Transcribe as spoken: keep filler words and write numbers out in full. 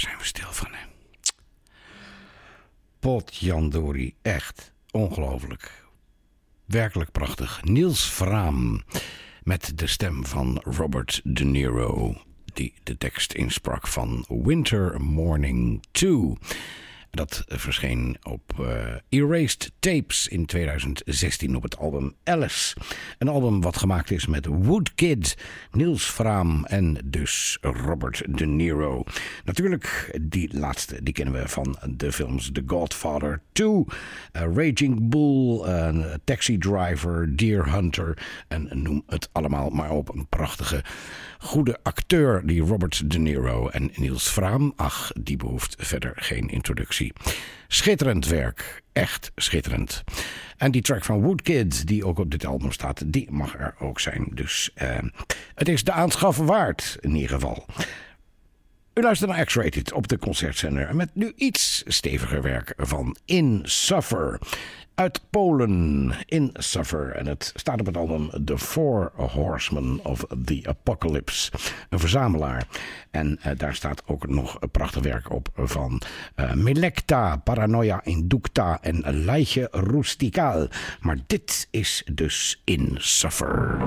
zijn we stil van, hè? Potjandori, echt ongelooflijk. Werkelijk prachtig. Niels Fraam met de stem van Robert De Niro, die de tekst insprak van Winter Morning two. Dat verscheen op uh, Erased Tapes in tweeduizend zestien op het album Alice. Een album wat gemaakt is met Woodkid, Niels Fraam en dus Robert De Niro. Natuurlijk, die laatste die kennen we van de films The Godfather two, uh, Raging Bull, uh, Taxi Driver, Deer Hunter en noem het allemaal maar op. Een prachtige, goede acteur, die Robert De Niro. En Niels Fraam, ach, die behoeft verder geen introductie. Schitterend werk, echt schitterend. En die track van Woodkid, die ook op dit album staat, die mag er ook zijn. Dus uh, het is de aanschaf waard, in ieder geval. U luistert naar X-Rated op de concertzender met nu iets steviger werk van In Suffer. Uit Polen, In Suffer. En het staat op het album The Four Horsemen of the Apocalypse. Een verzamelaar. En uh, daar staat ook nog een prachtig werk op van uh, Melecta, Paranoia Inducta en Leiche Rusticaal. Maar dit is dus In Suffer.